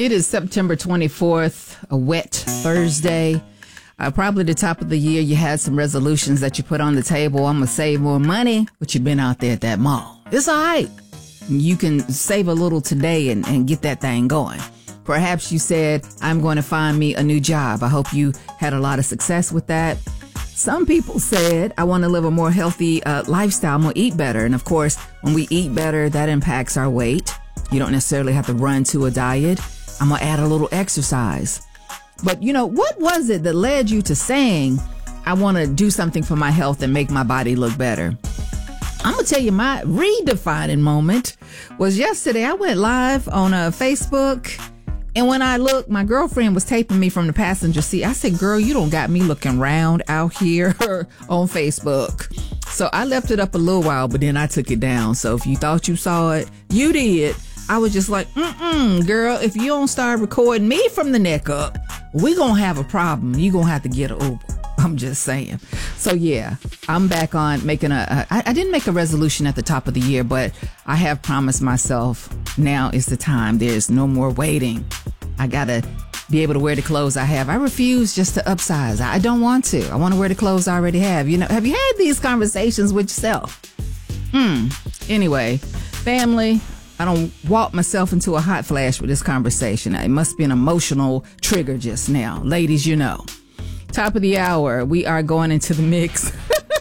It is September 24th, a wet Thursday. Probably the top of the year, you had some resolutions that you put on the table. I'm going to save more money, but you've been out there at that mall. It's all right. You can save a little today and get that thing going. Perhaps you said, I'm going to find me a new job. I hope you had a lot of success with that. Some people said, I want to live a more healthy lifestyle. I'm going to eat better. And of course, when we eat better, that impacts our weight. You don't necessarily have to run to a diet. I'm going to add a little exercise. But, you know, what was it that led you to saying, I want to do something for my health and make my body look better? I'm going to tell you, my redefining moment was yesterday. I went live on Facebook. And when I looked, my girlfriend was taping me from the passenger seat. I said, girl, you don't got me looking round out here on Facebook. So I left it up a little while, but then I took it down. So if you thought you saw it, you did. I was just like, girl, if you don't start recording me from the neck up, we gonna have a problem. You gonna have to get an Uber. I'm just saying. So yeah, I'm back on making I didn't make a resolution at the top of the year, but I have promised myself now is the time. There's no more waiting. I gotta be able to wear the clothes I have. I refuse just to upsize. I don't want to. I want to wear the clothes I already have. You know, have you had these conversations with yourself? Anyway, family, I don't walk myself into a hot flash with this conversation. It must be an emotional trigger just now. Ladies, you know. Top of the hour, we are going into the mix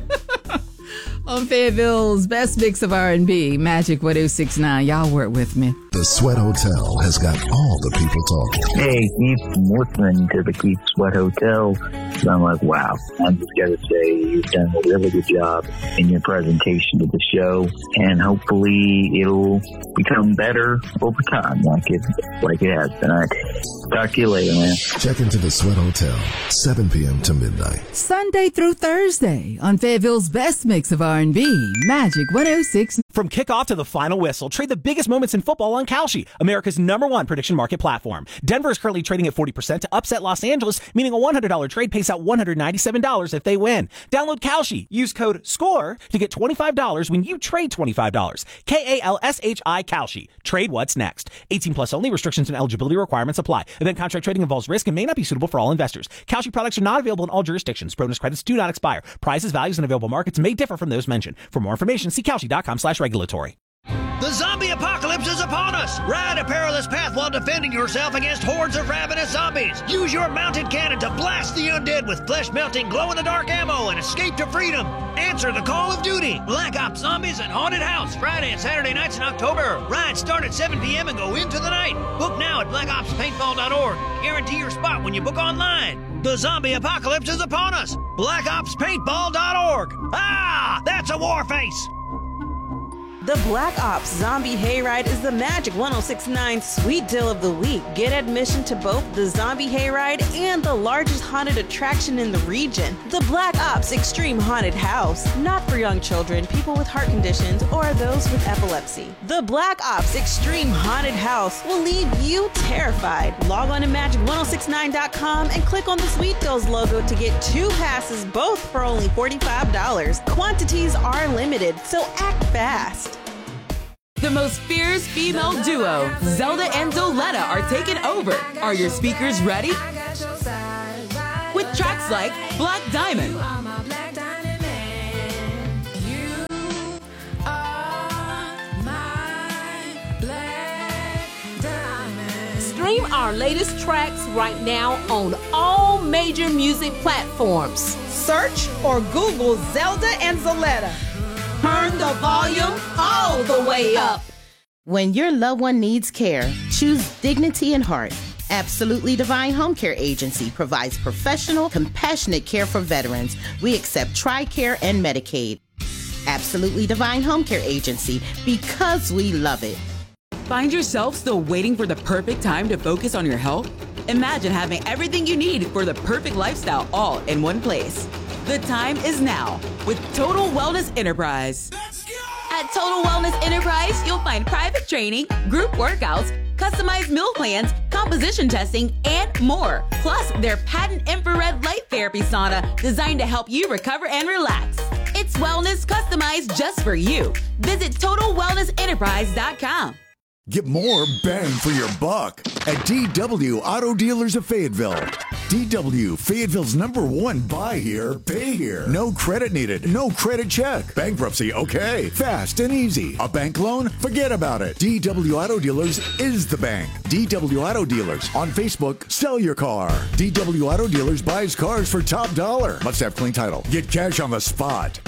on Fayetteville's best mix of R&B, Magic 1069. Y'all work with me. The Sweat Hotel has got all the people talking. Hey, Keith, I'm listening to the Keith Sweat Hotel. So I'm like, wow, I'm just got to say you've done a really good job in your presentation of the show, and hopefully it'll become better over time like it has been. All right. Talk to you later, man. Check into the Sweat Hotel, 7 p.m. to midnight. Sunday through Thursday on Fayetteville's best mix of R&B, Magic 106. From kickoff to the final whistle, trade the biggest moments in football on Kalshi, America's #1 prediction market platform. Denver is currently trading at 40% to upset Los Angeles, meaning a $100 trade pays out $197 if they win. Download Kalshi. Use code SCORE to get $25 when you trade $25. KALSHI Kalshi. Trade what's next. 18 plus only. Restrictions and eligibility requirements apply. Event contract trading involves risk and may not be suitable for all investors. Kalshi products are not available in all jurisdictions. Bonus credits do not expire. Prices, values, and available markets may differ from those mentioned. For more information, see Kalshi.com/regulatory. The zombie apocalypse is upon us! Ride a perilous path while defending yourself against hordes of ravenous zombies. Use your mounted cannon to blast the undead with flesh-melting, glow-in-the-dark ammo and escape to freedom. Answer the call of duty. Black Ops Zombies and Haunted House, Friday and Saturday nights in October. Rides start at 7 p.m. and go into the night. Book now at blackopspaintball.org. Guarantee your spot when you book online. The zombie apocalypse is upon us. blackopspaintball.org. Ah, that's a war face. The Black Ops Zombie Hayride is the Magic 1069 Sweet Deal of the Week. Get admission to both the Zombie Hayride and the largest haunted attraction in the region, the Black Ops Extreme Haunted House. Not for young children, people with heart conditions, or those with epilepsy. The Black Ops Extreme Haunted House will leave you terrified. Log on to magic1069.com and click on the Sweet Deals logo to get 2 passes, both for only $45. Quantities are limited, so act fast. The most fierce female duo, Zelda and Zoletta, are taking over. Are your speakers ready? With tracks like Black Diamond, stream our latest tracks right now on all major music platforms. Search or Google Zelda and Zoletta. Turn the volume all the way up. When your loved one needs care, choose dignity and heart. Absolutely Divine Home Care Agency provides professional, compassionate care for veterans. We accept TRICARE and Medicaid. Absolutely Divine Home Care Agency, because we love it. Find yourself still waiting for the perfect time to focus on your health? Imagine having everything you need for the perfect lifestyle all in one place. The time is now with Total Wellness Enterprise. Let's go! At Total Wellness Enterprise, you'll find private training, group workouts, customized meal plans, composition testing, and more. Plus, their patent infrared light therapy sauna designed to help you recover and relax. It's wellness customized just for you. Visit TotalWellnessEnterprise.com. Get more bang for your buck at DW Auto Dealers of Fayetteville. DW, Fayetteville's #1 buy here, pay here. No credit needed, no credit check. Bankruptcy, okay. Fast and easy. A bank loan? Forget about it. DW Auto Dealers is the bank. DW Auto Dealers. On Facebook, sell your car. DW Auto Dealers buys cars for top dollar. Must have clean title. Get cash on the spot.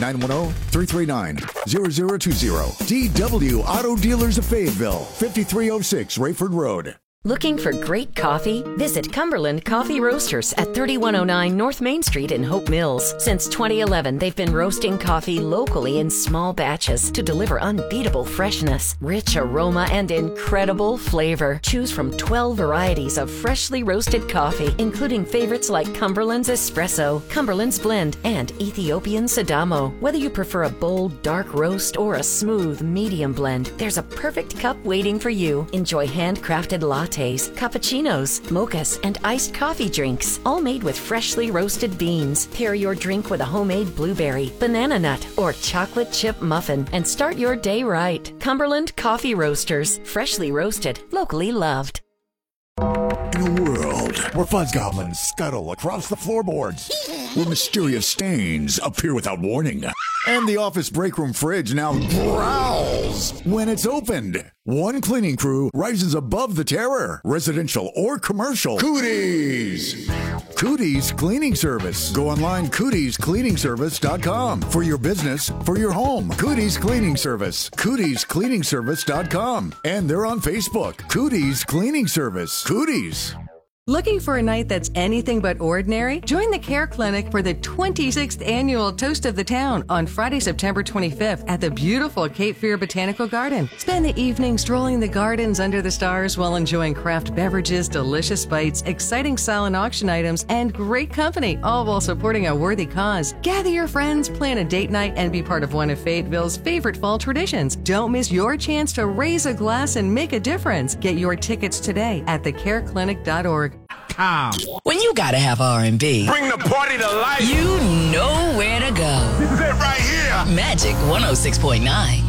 910-339-0020. DW Auto Dealers of Fayetteville. 5306 Rayford Road. Looking for great coffee? Visit Cumberland Coffee Roasters at 3109 North Main Street in Hope Mills. Since 2011, they've been roasting coffee locally in small batches to deliver unbeatable freshness, rich aroma, and incredible flavor. Choose from 12 varieties of freshly roasted coffee, including favorites like Cumberland's Espresso, Cumberland's Blend, and Ethiopian Sidamo. Whether you prefer a bold, dark roast or a smooth, medium blend, there's a perfect cup waiting for you. Enjoy handcrafted lattes, cappuccinos, mochas, and iced coffee drinks, all made with freshly roasted beans. Pair your drink with a homemade blueberry, banana nut, or chocolate chip muffin and start your day right. Cumberland Coffee Roasters, freshly roasted, locally loved. In a world where fuzz goblins scuttle across the floorboards, where mysterious stains appear without warning, and the office break room fridge now growls when it's opened, one cleaning crew rises above the terror, residential or commercial. Cooties! Cooties Cleaning Service. Go online, cootiescleaningservice.com. For your business, for your home. Cooties Cleaning Service. Cootiescleaningservice.com. And they're on Facebook. Cooties Cleaning Service. Cooties. Looking for a night that's anything but ordinary? Join the Care Clinic for the 26th annual Toast of the Town on Friday, September 25th at the beautiful Cape Fear Botanical Garden. Spend the evening strolling the gardens under the stars while enjoying craft beverages, delicious bites, exciting silent auction items, and great company, all while supporting a worthy cause. Gather your friends, plan a date night, and be part of one of Fayetteville's favorite fall traditions. Don't miss your chance to raise a glass and make a difference. Get your tickets today at thecareclinic.org. When you gotta have R&B, bring the party to life. You know where to go. This is it right here. Magic 106.9.